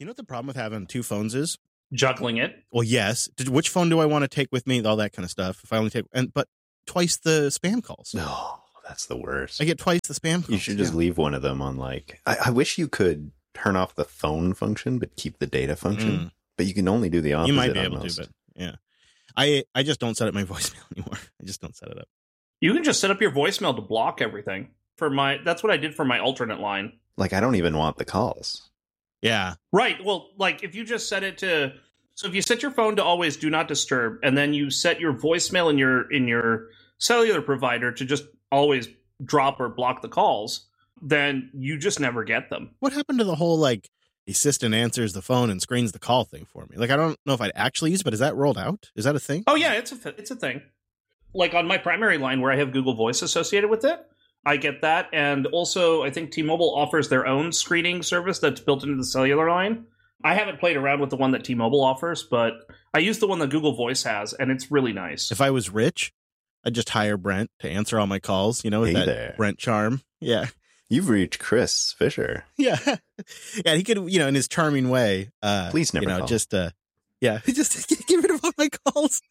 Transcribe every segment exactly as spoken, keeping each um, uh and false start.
You know what the problem with having two phones is? Juggling it. Well, yes. Did, which phone do I want to take with me? All that kind of stuff. If I only take, and but twice the spam calls. No, that's the worst. I get twice the spam calls. You should just yeah. leave one of them on like, I, I wish you could turn off the phone function, but keep the data function. Mm. But you can only do the opposite. You might be able almost. to, but yeah. I, I just don't set up my voicemail anymore. I just don't set it up. You can just set up your voicemail to block everything. For my, that's what I did for my alternate line. Like, I don't even want the calls. Yeah. Right. Well, like if you just set it to, so if you set your phone to always do not disturb, and then you set your voicemail in your in your cellular provider to just always drop or block the calls, then you just never get them. What happened to the whole like the assistant answers the phone and screens the call thing for me? Like, I don't know if I'd actually use it, but is that rolled out? Is that a thing? Oh yeah, it's a it's a thing. Like on my primary line where I have Google Voice associated with it, I get that. And also I think T-Mobile offers their own screening service that's built into the cellular line. I haven't played around with the one that T-Mobile offers, but I use the one that Google Voice has, and it's really nice. If I was rich, I'd just hire Brent to answer all my calls, you know, with hey that there. Brent charm. Yeah. You've reached Chris Fisher. Yeah. Yeah, he could, you know, in his charming way. Uh, Please never you know, call. just, uh, yeah, just get rid of all my calls.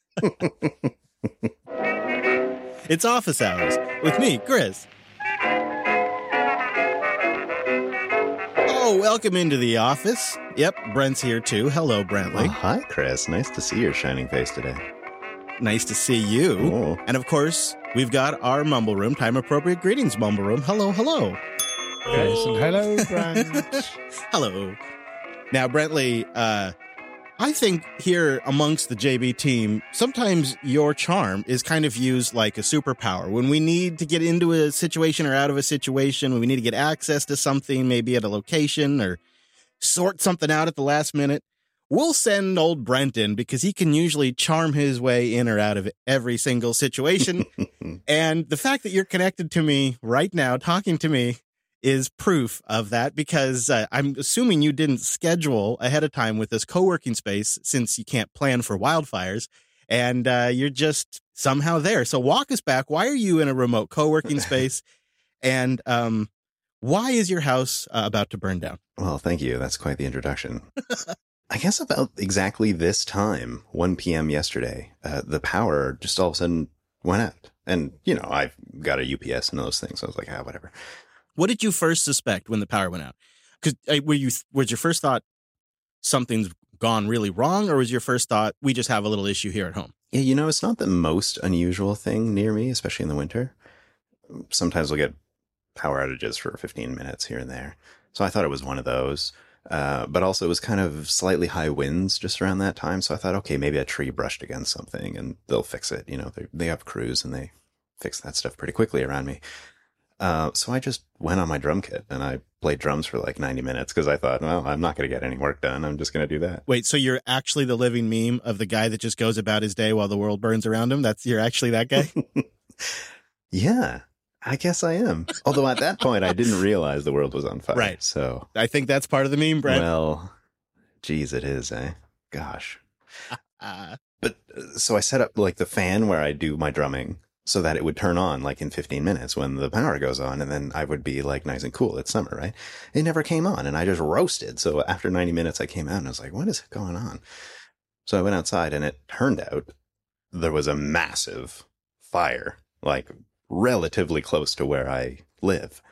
It's office hours with me, Chris. Oh, welcome into the office. Yep, Brent's here too. Hello, Brentley. Oh, hi, Chris. Nice to see your shining face today. Nice to see you. Oh. And of course, we've got our Mumble Room, time appropriate greetings, Mumble Room. Hello, hello. Yes, and hello, Brent. Hello. Now, Brentley, uh, I think here amongst the J B team, sometimes your charm is kind of used like a superpower. When we need to get into a situation or out of a situation, when we need to get access to something, maybe at a location or sort something out at the last minute, we'll send old Brent in because he can usually charm his way in or out of every single situation. And the fact that you're connected to me right now, talking to me, is proof of that, because uh, I'm assuming you didn't schedule ahead of time with this co-working space since you can't plan for wildfires, and uh, you're just somehow there. So walk us back. Why are you in a remote co-working space, and um, why is your house uh, about to burn down? Well, thank you. That's quite the introduction. I guess about exactly this time, one p.m. yesterday, uh, the power just all of a sudden went out. And, you know, I've got a U P S and those things. So I was like, ah, whatever. What did you first suspect when the power went out? Because uh, were you was your first thought something's gone really wrong, or was your first thought we just have a little issue here at home? Yeah, you know, it's not the most unusual thing near me, especially in the winter. Sometimes we'll get power outages for fifteen minutes here and there. So I thought it was one of those. Uh, but also it was kind of slightly high winds just around that time. So I thought, okay, maybe a tree brushed against something and they'll fix it. You know, they they have crews and they fix that stuff pretty quickly around me. Uh, so I just went on my drum kit and I played drums for like ninety minutes because I thought, well, I'm not going to get any work done. I'm just going to do that. Wait, so you're actually the living meme of the guy that just goes about his day while the world burns around him? That's you're actually that guy? Yeah, I guess I am. Although at that point, I didn't realize the world was on fire. Right. So I think that's part of the meme, Brent. Well, geez, it is, eh? Gosh. Uh, but uh, so I set up like the fan where I do my drumming, so that it would turn on like in fifteen minutes when the power goes on, and then I would be like nice and cool. It's summer, right? It never came on and I just roasted. So after ninety minutes, I came out and I was like, what is going on? So I went outside and it turned out there was a massive fire, like relatively close to where I live.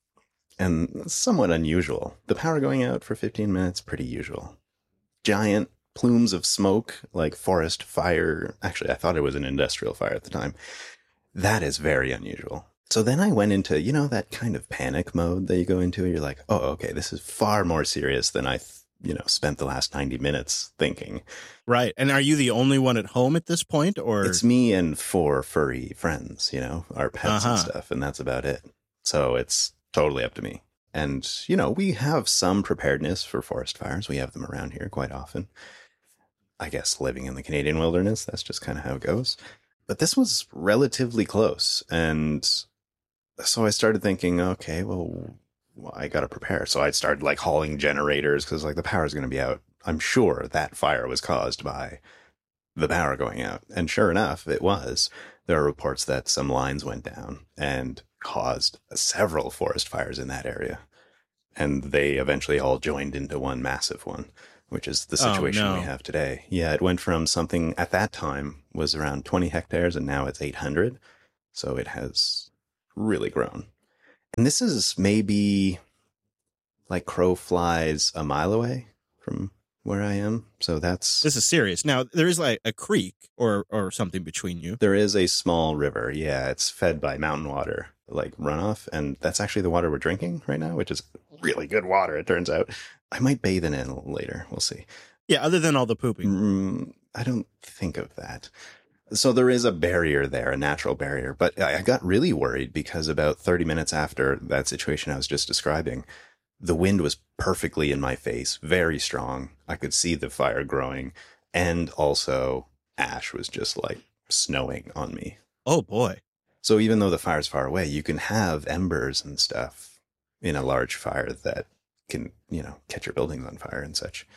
And somewhat unusual. The power going out for fifteen minutes, pretty usual. Giant plumes of smoke, like forest fire. Actually, I thought it was an industrial fire at the time. That is very unusual. So then I went into, you know, that kind of panic mode that you go into. You're like, oh, okay, this is far more serious than I, th- you know, spent the last ninety minutes thinking. right. And are you the only one at home at this point, or? It's me and four furry friends, you know, our pets Uh-huh. and stuff, and that's about it. So it's totally up to me. And, you know, we have some preparedness for forest fires. We have them around here quite often. I guess living in the Canadian wilderness, that's just kind of how it goes. But this was relatively close. And so I started thinking, okay, well, well I got to prepare. So I started like hauling generators because like the power is going to be out. I'm sure that fire was caused by the power going out. And sure enough, it was. There are reports that some lines went down and caused several forest fires in that area. and they eventually all joined into one massive one, which is the situation Oh, no. we have today. Yeah, it went from something at that time was around twenty hectares, and now it's eight hundred. So it has really grown. And this is maybe like crow flies a mile away from where I am. So that's... This is serious. Now, there is like a creek or or something between you. There is a small river. Yeah, it's fed by mountain water, like runoff. And that's actually the water we're drinking right now, which is really good water, it turns out. I might bathe in it later. We'll see. Yeah, other than all the pooping. Mm, I don't think of that. So there is a barrier there, a natural barrier. But I got really worried because about thirty minutes after that situation I was just describing, the wind was perfectly in my face, very strong. I could see the fire growing. And also ash was just like snowing on me. Oh, boy. So even though the fire's far away, you can have embers and stuff in a large fire that can, you know, catch your buildings on fire and such.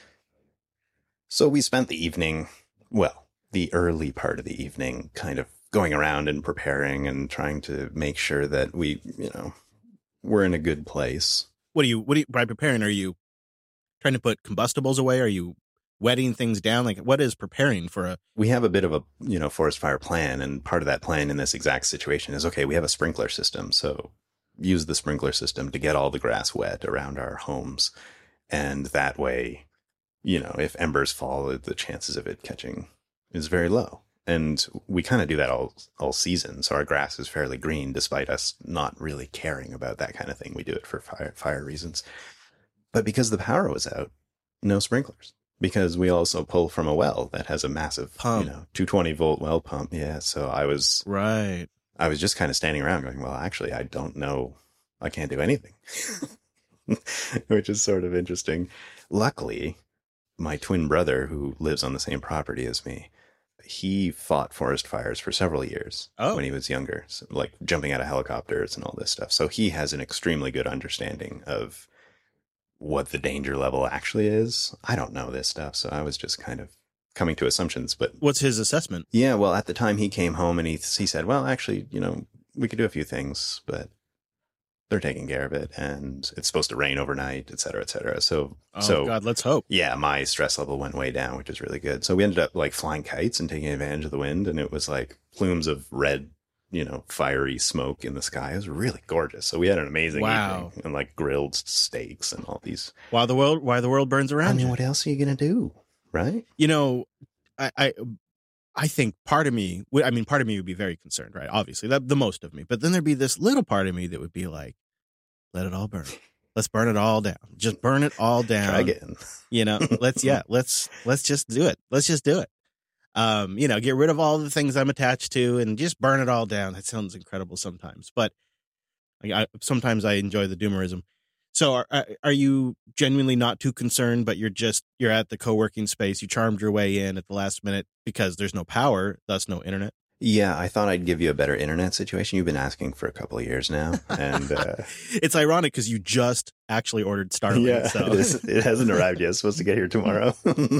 So we spent the evening, well, the early part of the evening kind of going around and preparing and trying to make sure that we, you know, we're in a good place. What are you, what are you, by preparing, are you trying to put combustibles away? Are you wetting things down? Like, what is preparing for a... We have a bit of a, you know, forest fire plan. And part of that plan in this exact situation is, okay, we have a sprinkler system. So use the sprinkler system to get all the grass wet around our homes. And that way, you know, if embers fall, the chances of it catching is very low. And we kind of do that all all season. So our grass is fairly green, despite us not really caring about that kind of thing. We do it for fire, fire reasons. But because the power was out, no sprinklers. Because we also pull from a well that has a massive, Pump. you know, two hundred twenty volt well pump. Yeah. So I was, Right. I was just kind of standing around going, well, actually, I don't know. I can't do anything, which is sort of interesting. Luckily, my twin brother, who lives on the same property as me, he fought forest fires for several years Oh. when he was younger, so, like jumping out of helicopters and all this stuff. So he has an extremely good understanding of what the danger level actually is. I don't know this stuff, so I was just kind of coming to assumptions. But What's his assessment? yeah, well, at the time he came home and he he said, well, actually, you know, we could do a few things, but they're taking care of it, and it's supposed to rain overnight, et cetera, et cetera. So, Oh, so God, let's hope. yeah, my stress level went way down, which is really good. So we ended up like flying kites and taking advantage of the wind, and it was like plumes of red, you know, fiery smoke in the sky. It was really gorgeous. So we had an amazing Wow. evening, and like grilled steaks and all these. While the world, why the world burns I around mean, you. what else are you gonna do, right? You know, I, I, I think part of me, would- I mean, part of me would be very concerned, right? Obviously, that the most of me. But then there'd be this little part of me that would be like, let it all burn. Let's burn it all down. Just burn it all down. Try again. You know, let's, yeah, let's, let's just do it. Let's just do it. Um, you know, get rid of all the things I'm attached to and just burn it all down. That sounds incredible sometimes, but I, I, sometimes I enjoy the doomerism. So are, are you genuinely not too concerned, but you're just, you're at the co-working space. You charmed your way in at the last minute because there's no power, thus no internet. Yeah, I thought I'd give you a better internet situation. You've been asking for a couple of years now, and uh, It's ironic because you just actually ordered Starlink. yeah, So. it, is, it hasn't arrived yet. It's supposed to get here tomorrow.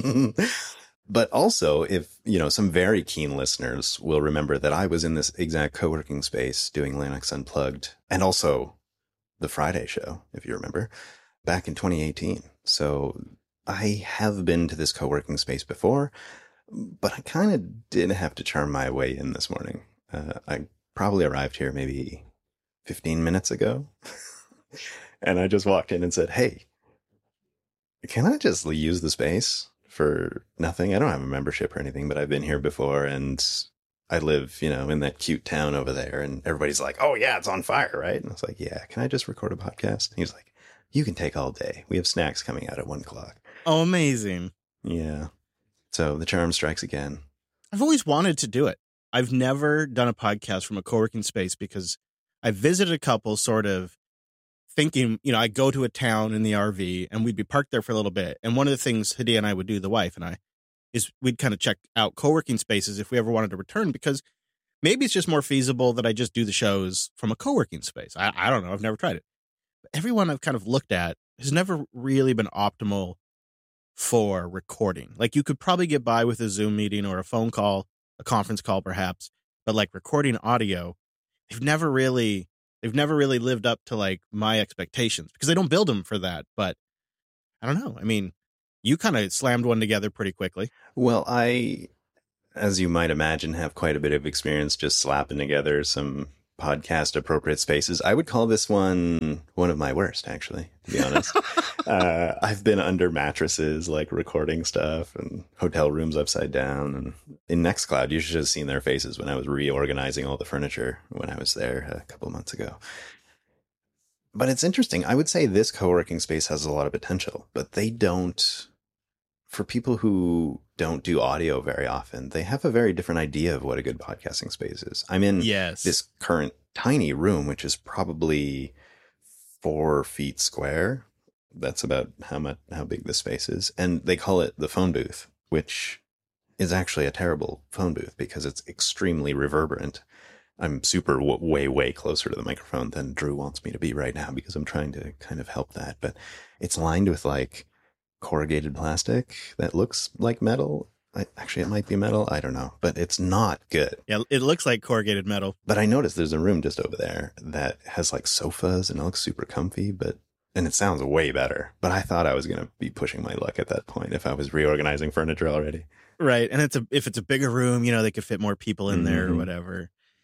But also, if, you know, some very keen listeners will remember that I was in this exact co-working space doing Linux Unplugged, and also the Friday show, if you remember, back in twenty eighteen. So I have been to this co-working space before, but I kind of did have to charm my way in this morning. Uh, I probably arrived here maybe fifteen minutes ago, and I just walked in and said, hey, can I just use the space for nothing? I don't have a membership or anything, but I've been here before, and I live, you know, in that cute town over there, and everybody's like, oh yeah, it's on fire, right? And I was like, yeah, can I just record a podcast? And he's like, you can take all day. We have snacks coming out at one o'clock. Oh, amazing. Yeah. So the charm strikes again. I've always wanted to do it. I've never done a podcast from a co-working space because I visited a couple sort of thinking, you know, I go to a town in the R V and we'd be parked there for a little bit. And one of the things Hadiya and I would do, the wife and I, is we'd kind of check out co-working spaces if we ever wanted to return, because maybe it's just more feasible that I just do the shows from a co-working space. I, I don't know. I've never tried it. But everyone I've kind of looked at has never really been optimal for recording. Like you could probably get by with a Zoom meeting or a phone call, a conference call perhaps, but like recording audio, they've never really They've never really lived up to like my expectations because they don't build them for that. But I don't know. I mean, you kind of slammed one together pretty quickly. Well, I, as you might imagine, have quite a bit of experience just slapping together some podcast appropriate spaces. I would call this one one of my worst, actually, to be honest. uh, I've been under mattresses, like recording stuff, and hotel rooms upside down. And in Nextcloud, you should have seen their faces when I was reorganizing all the furniture when I was there a couple of months ago. But it's interesting. I would say this co-working space has a lot of potential, but they don't. For people who don't do audio very often, they have a very different idea of what a good podcasting space is. I'm in yes. this current tiny room, which is probably four feet square. That's about how much, how big the space is. And they call it the phone booth, which is actually a terrible phone booth because it's extremely reverberant. I'm super w- way, way closer to the microphone than Drew wants me to be right now because I'm trying to kind of help that. But it's lined with like corrugated plastic that looks like metal. I, actually, it might be metal. I don't know, but it's not good. Yeah, it looks like corrugated metal. But I noticed there's a room just over there that has like sofas and it looks super comfy, but and it sounds way better. But I thought I was going to be pushing my luck at that point if I was reorganizing furniture already. Right, and it's a if it's a bigger room, you know, they could fit more people in mm-hmm. there or whatever.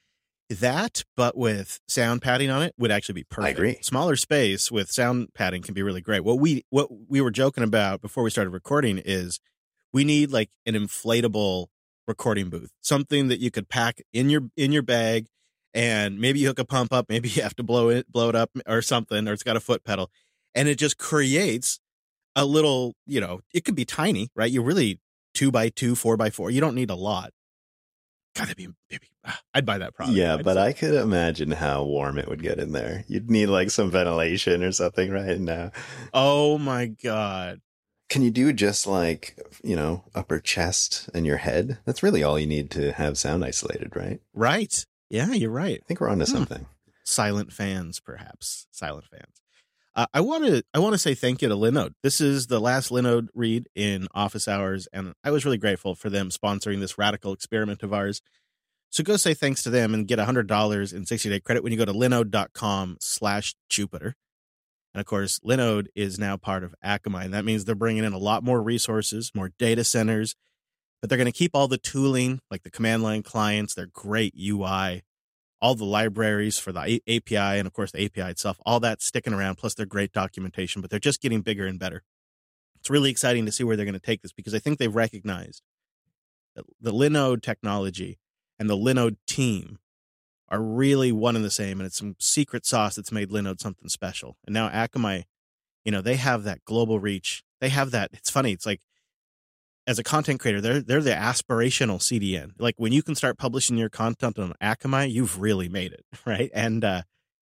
That, but with sound padding on it, would actually be perfect. I agree. Smaller space with sound padding can be really great. What we what we were joking about before we started recording is we need like an inflatable recording booth, something that you could pack in your in your bag, and maybe you hook a pump up, maybe you have to blow it blow it up or something, or it's got a foot pedal, and it just creates a little, you know, it could be tiny, right? You really two by two, four by four. You don't need a lot. God, that'd be, maybe I'd buy that product. Yeah, I'd but say. I could imagine how warm it would get in there. You'd need like some ventilation or something right now. Oh my God. Can you do just like, you know, upper chest and your head? That's really all you need to have sound isolated, right? Right. Yeah, you're right. I think we're onto hmm. something. Silent fans, perhaps. Silent fans. Uh, I want to I want to say thank you to Linode. This is the last Linode read in office hours, and I was really grateful for them sponsoring this radical experiment of ours. So go say thanks to them and get one hundred dollars in sixty-day credit when you go to linode.com slash Jupiter. And, of course, Linode is now part of Akamai, and that means they're bringing in a lot more resources, more data centers, but they're going to keep all the tooling, like the command line clients, their great U I, all the libraries for the A P I, and, of course, the A P I itself, all that sticking around, plus their great documentation, but they're just getting bigger and better. It's really exciting to see where they're going to take this because I think they've recognized that the Linode technology and the Linode team are really one and the same, and it's some secret sauce that's made Linode something special. And now Akamai, you know, they have that global reach. They have that. It's funny. It's like, as a content creator, they're they're the aspirational C D N. Like when you can start publishing your content on Akamai, you've really made it, right? And uh,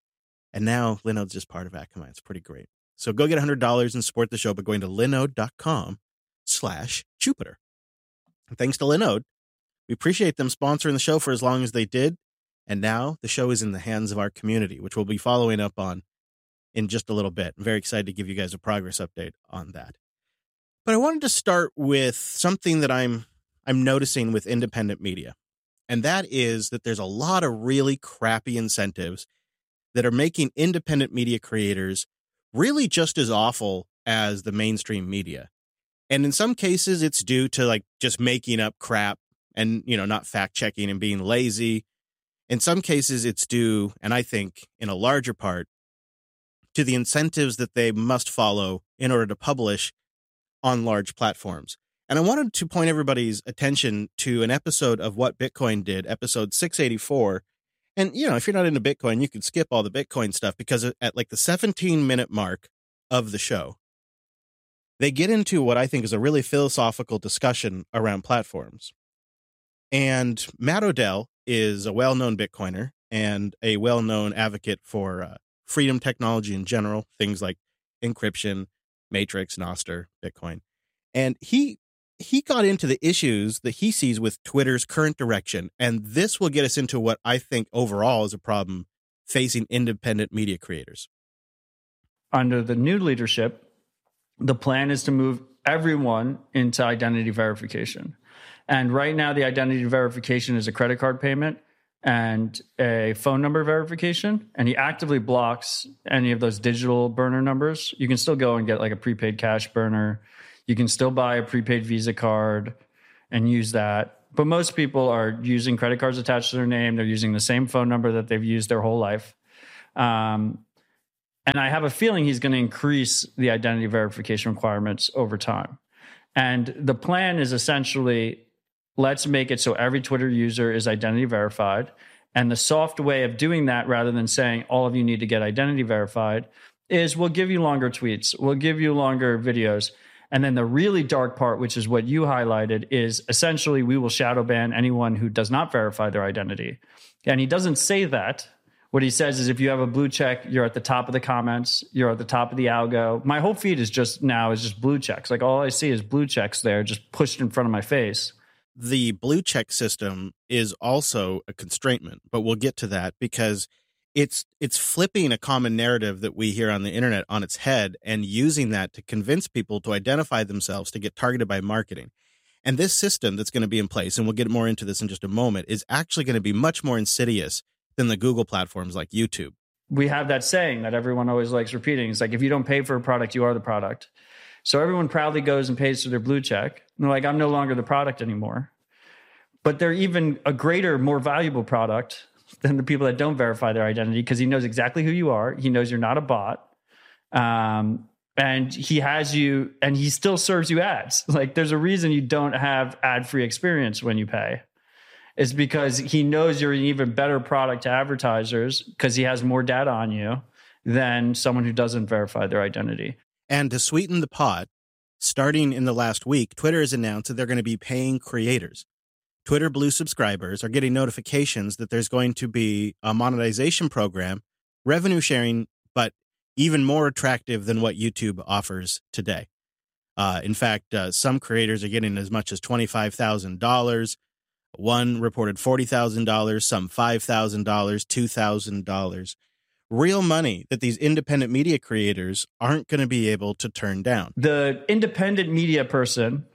and now Linode's just part of Akamai. It's pretty great. So go get one hundred dollars and support the show by going to linode.com slash Jupiter. And thanks to Linode, we appreciate them sponsoring the show for as long as they did. And now the show is in the hands of our community, which we'll be following up on in just a little bit. I'm very excited to give you guys a progress update on that. But I wanted to start with something that I'm I'm noticing with independent media, and that is that there's a lot of really crappy incentives that are making independent media creators really just as awful as the mainstream media. And in some cases, it's due to like just making up crap and, you know, not fact checking and being lazy. In some cases, it's due, and I think in a larger part, to the incentives that they must follow in order to publish on large platforms. And I wanted to point everybody's attention to an episode of What Bitcoin Did, episode six eighty-four. And, you know, if you're not into Bitcoin, you could skip all the Bitcoin stuff because at like the seventeen minute mark of the show, they get into what I think is a really philosophical discussion around platforms. And Matt Odell is a well-known Bitcoiner and a well-known advocate for uh, freedom technology in general, things like encryption, Matrix, Nostr, Bitcoin. And he he got into the issues that he sees with Twitter's current direction. And this will get us into what I think overall is a problem facing independent media creators. Under the new leadership, the plan is to move everyone into identity verification. And right now, the identity verification is a credit card payment. and a phone number verification, and he actively blocks any of those digital burner numbers. You can still go and get like a prepaid cash burner. You can still buy a prepaid Visa card and use that. But most people are using credit cards attached to their name. They're using the same phone number that they've used their whole life. Um, and I have a feeling he's going to increase the identity verification requirements over time. And the plan is essentially, let's make it so every Twitter user is identity verified. And the soft way of doing that, rather than saying all of you need to get identity verified, is we'll give you longer tweets, we'll give you longer videos. And then the really dark part, which is what you highlighted, is essentially we will shadow ban anyone who does not verify their identity. And he doesn't say that. What he says is if you have a blue check, you're at the top of the comments, you're at the top of the algo. My whole feed is just now is just blue checks. Like all I see is blue checks there just pushed in front of my face. The blue check system is also a constraintment, but we'll get to that because it's it's flipping a common narrative that we hear on the internet on its head and using that to convince people to identify themselves to get targeted by marketing. And this system that's going to be in place, and we'll get more into this in just a moment, is actually going to be much more insidious than the Google platforms like YouTube. We have that saying that everyone always likes repeating. It's like, if you don't pay for a product, you are the product. So everyone proudly goes and pays for their blue check. And they're like, I'm no longer the product anymore. But they're even a greater, more valuable product than the people that don't verify their identity, because he knows exactly who you are. He knows you're not a bot. Um, and he has you, and he still serves you ads. Like there's a reason you don't have ad-free experience when you pay. It's because he knows you're an even better product to advertisers because he has more data on you than someone who doesn't verify their identity. And to sweeten the pot, starting in the last week, Twitter has announced that they're going to be paying creators. Twitter Blue subscribers are getting notifications that there's going to be a monetization program, revenue sharing, but even more attractive than what YouTube offers today. Uh, in fact, uh, some creators are getting as much as twenty-five thousand dollars. One reported forty thousand dollars, some five thousand dollars, two thousand dollars. Real money that these independent media creators aren't going to be able to turn down. The independent media person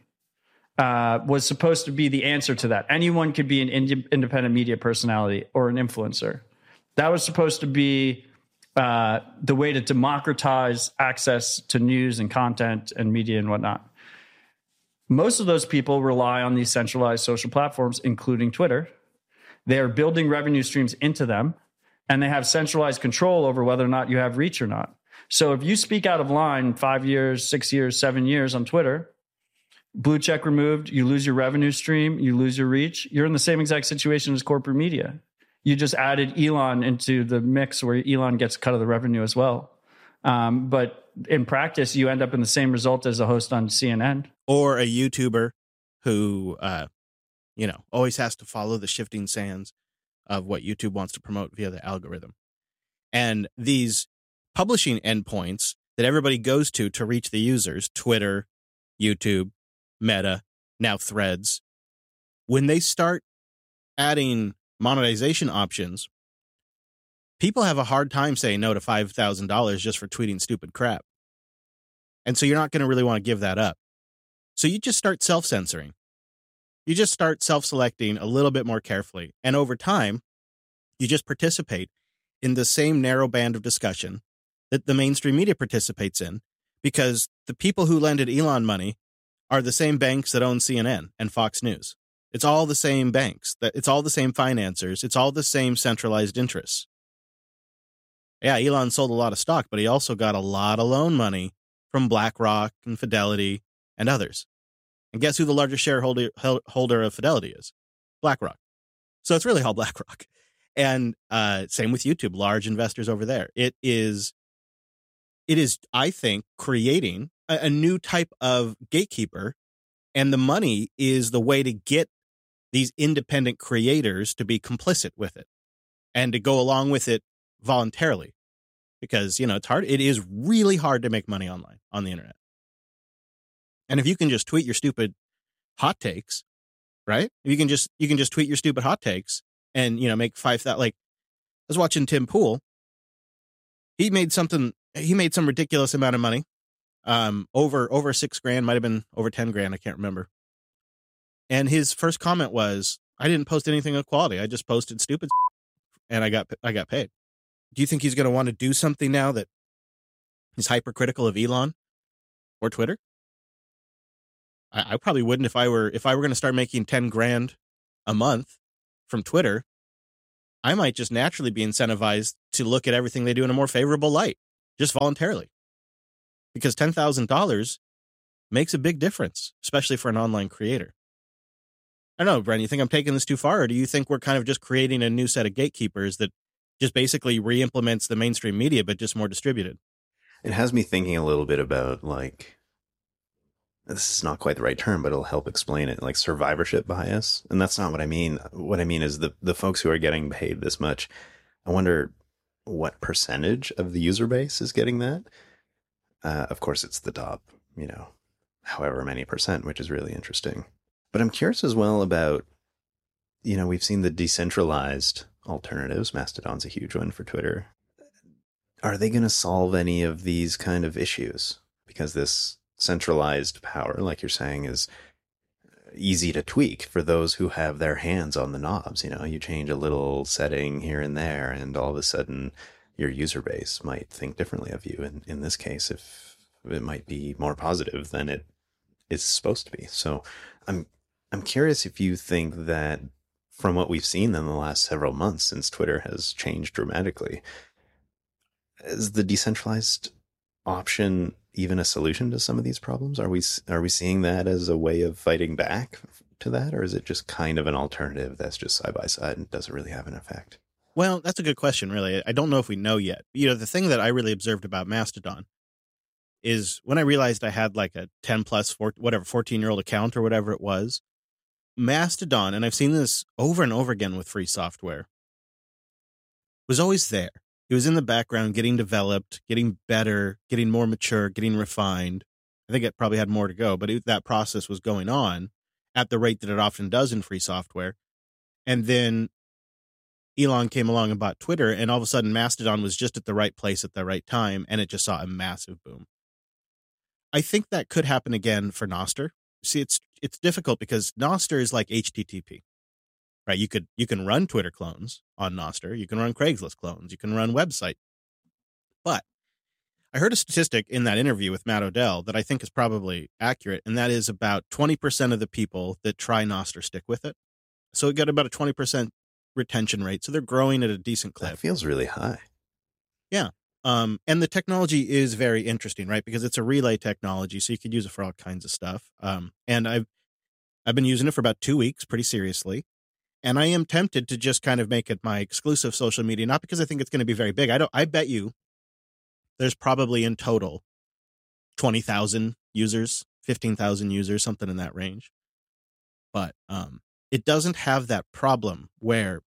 uh, was supposed to be the answer to that. Anyone could be an ind- independent media personality or an influencer. That was supposed to be uh, the way to democratize access to news and content and media and whatnot. Most of those people rely on these centralized social platforms, including Twitter. They are building revenue streams into them, and they have centralized control over whether or not you have reach or not. So if you speak out of line five years, six years, seven years on Twitter, blue check removed, you lose your revenue stream, you lose your reach, you're in the same exact situation as corporate media. You just added Elon into the mix where Elon gets a cut of the revenue as well. Um, but in practice, you end up in the same result as a host on C N N. Or a YouTuber who, uh, you know, always has to follow the shifting sands of what YouTube wants to promote via the algorithm. And these publishing endpoints that everybody goes to to reach the users, Twitter, YouTube, Meta, now Threads, when they start adding monetization options, people have a hard time saying no to five thousand dollars just for tweeting stupid crap. And so you're not going to really want to give that up. So you just start self-censoring. You just start self-selecting a little bit more carefully. And over time, you just participate in the same narrow band of discussion that the mainstream media participates in, because the people who lended Elon money are the same banks that own C N N and Fox News. It's all the same banks. It's all the same financiers. It's all the same centralized interests. Yeah, Elon sold a lot of stock, but he also got a lot of loan money from BlackRock and Fidelity and others. And guess who the largest shareholder holder of Fidelity is? BlackRock. So it's really all BlackRock. And uh, same with YouTube, large investors over there. It is, it is, I think, creating a, a new type of gatekeeper, and the money is the way to get these independent creators to be complicit with it and to go along with it voluntarily. Because, you know, it's hard. It is really hard to make money online on the internet. And if you can just tweet your stupid hot takes, right? You can just you can just tweet your stupid hot takes and, you know, make five that like I was watching Tim Pool. He made something he made some ridiculous amount of money. Um over over six grand, might have been over ten grand, I can't remember. And his first comment was, I didn't post anything of quality. I just posted stupid and I got I got paid. Do you think he's going to want to do something now that he's hypercritical of Elon or Twitter? I, I probably wouldn't if I were if I were going to start making ten grand a month from Twitter. I might just naturally be incentivized to look at everything they do in a more favorable light, just voluntarily, because ten thousand dollars makes a big difference, especially for an online creator. I don't know, Brent, you think I'm taking this too far, or do you think we're kind of just creating a new set of gatekeepers that just basically re-implements the mainstream media, but just more distributed? It has me thinking a little bit about, like, this is not quite the right term, but it'll help explain it, like survivorship bias. And that's not what I mean. What I mean is the, the folks who are getting paid this much, I wonder what percentage of the user base is getting that. Uh, of course, it's the top, you know, however many percent, which is really interesting. But I'm curious as well about, you know, we've seen the decentralized alternatives. Mastodon's a huge one for Twitter. Are they going to solve any of these kind of issues? Because this centralized power, like you're saying, is easy to tweak for those who have their hands on the knobs. You know, you change a little setting here and there, and all of a sudden your user base might think differently of you. And in this case, if it might be more positive than it is supposed to be. So I'm I'm curious if you think that from what we've seen in the last several months since Twitter has changed dramatically, is the decentralized option even a solution to some of these problems? Are we are we seeing that as a way of fighting back to that, or is it just kind of an alternative that's just side by side and doesn't really have an effect? Well, that's a good question, really. I don't know if we know yet. You know, the thing that I really observed about Mastodon is when I realized I had like a ten plus, four, whatever, fourteen year old account or whatever it was, Mastodon, and I've seen this over and over again with free software, was always there. It was in the background, getting developed, getting better, getting more mature, getting refined. I think it probably had more to go, but it, that process was going on at the rate that it often does in free software. And then Elon came along and bought Twitter, and all of a sudden Mastodon was just at the right place at the right time, and it just saw a massive boom. I think that could happen again for Nostr. See, it's it's difficult because Nostr is like H T T P. Right, you could you can run Twitter clones on Nostr, you can run Craigslist clones, you can run website. But I heard a statistic in that interview with Matt Odell that I think is probably accurate, and that is about twenty percent of the people that try Nostr stick with it. So it got about a twenty percent retention rate, so they're growing at a decent clip. That feels really high. Yeah. Um, and the technology is very interesting, right? Because it's a relay technology, so you could use it for all kinds of stuff. Um, and I've I've been using it for about two weeks, pretty seriously. And I am tempted to just kind of make it my exclusive social media, not because I think it's going to be very big. I don't. I bet you there's probably in total twenty thousand users, fifteen thousand users, something in that range. But um, it doesn't have that problem where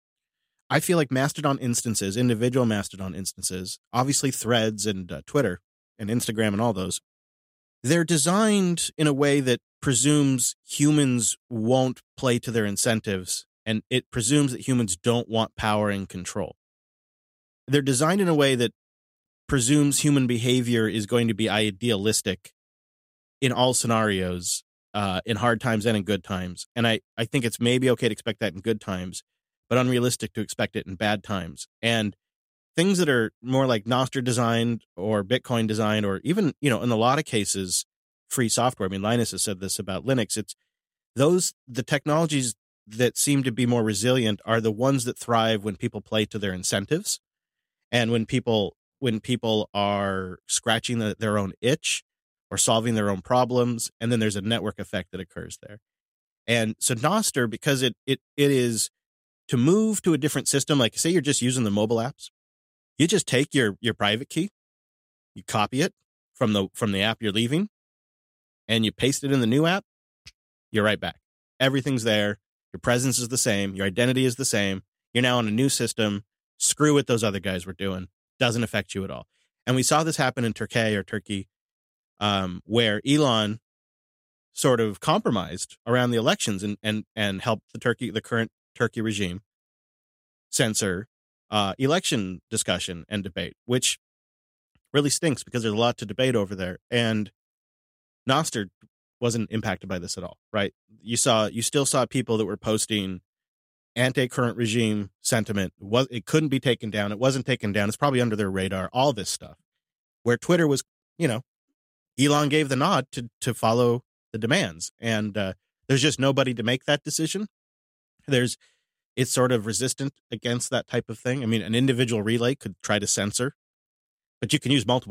I feel like Mastodon instances, individual Mastodon instances, obviously Threads and uh, Twitter and Instagram and all those, they're designed in a way that presumes humans won't play to their incentives, and it presumes that humans don't want power and control. They're designed in a way that presumes human behavior is going to be idealistic in all scenarios, uh, in hard times and in good times. And I, I think it's maybe okay to expect that in good times, but unrealistic to expect it in bad times. And things that are more like Nostr designed or Bitcoin designed, or even, you know, in a lot of cases, free software. I mean, Linus has said this about Linux. It's those, the technologies that seem to be more resilient are the ones that thrive when people play to their incentives. And when people, when people are scratching the, their own itch or solving their own problems, and then there's a network effect that occurs there. And so Nostr, because it, it, it is to move to a different system, like say you're just using the mobile apps, you just take your, your private key, you copy it from the, from the app you're leaving, and you paste it in the new app, you're right back. Everything's there. Your presence is the same. Your identity is the same. You're now on a new system. Screw what those other guys were doing. Doesn't affect you at all. And we saw this happen in Turkey or Turkey, um, where Elon sort of compromised around the elections and, and, and helped the Turkey, the current Turkey regime censor uh, election discussion and debate, which really stinks because there's a lot to debate over there. And Nostr wasn't impacted by this at all, right? You saw, you still saw people that were posting anti-current regime sentiment. It was it couldn't be taken down. It wasn't taken down. It's probably under their radar. All this stuff, where Twitter was, you know, Elon gave the nod to to follow the demands, and uh, there's just nobody to make that decision. There's it's sort of resistant against that type of thing. I mean, an individual relay could try to censor, but you can use multiple